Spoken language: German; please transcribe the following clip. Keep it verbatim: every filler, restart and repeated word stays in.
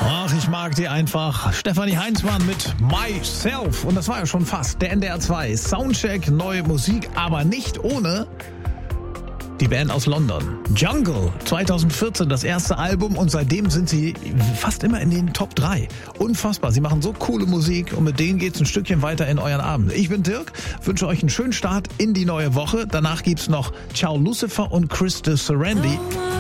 Ach, ich mag die einfach. Stefanie Heinzmann mit Myself. Und das war ja schon fast der N D R zwei Soundcheck, neue Musik, aber nicht ohne die Band aus London. Jungle, zwanzig vierzehn das erste Album und seitdem sind sie fast immer in den Top drei. Unfassbar, sie machen so coole Musik und mit denen geht's ein Stückchen weiter in euren Abend. Ich bin Dirk, wünsche euch einen schönen Start in die neue Woche. Danach gibt's noch Ciao Lucifer und Chris de Serendi.